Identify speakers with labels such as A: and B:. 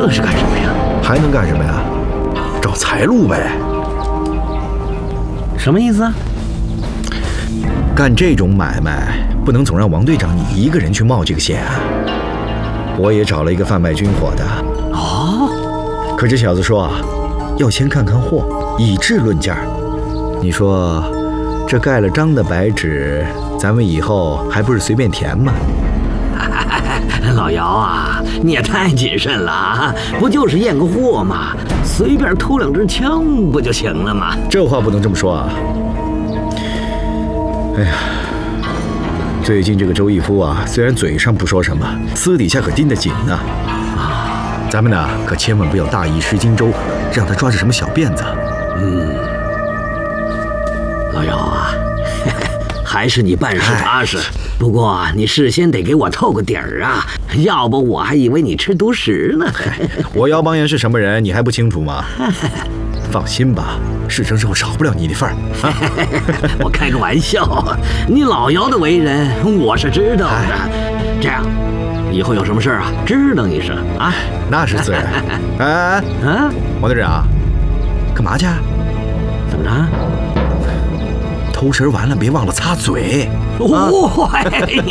A: 这是干什么呀？
B: 还能干什么呀？找财路呗。
A: 什么意思啊？
B: 干这种买卖，不能总让王队长你一个人去冒这个险啊。我也找了一个贩卖军火的。
A: 哦。
B: 可这小子说啊，要先看看货，以质论价。你说，这盖了章的白纸，咱们以后还不是随便填吗？
A: 老姚啊，你也太谨慎了啊！不就是验个货吗？随便偷2支枪不就行了吗？
B: 这话不能这么说啊！哎呀，最近这个周义夫啊，虽然嘴上不说什么，私底下可盯得紧呢。咱们呢，可千万不要大意失荆州，让他抓着什么小辫子。
A: 老姚啊，还是你办事踏实。不过你事先得给我透个底儿啊，要不我还以为你吃独食呢。
B: 我姚邦彦是什么人，你还不清楚吗？放心吧，事成之后少不了你的份儿。
A: 我开个玩笑，你老姚的为人我是知道的。这样，以后有什么事啊，支棱一声啊。
B: 那是自然。哎，王队长，干嘛去？
A: 怎么着？
B: 偷食完了别忘了擦嘴。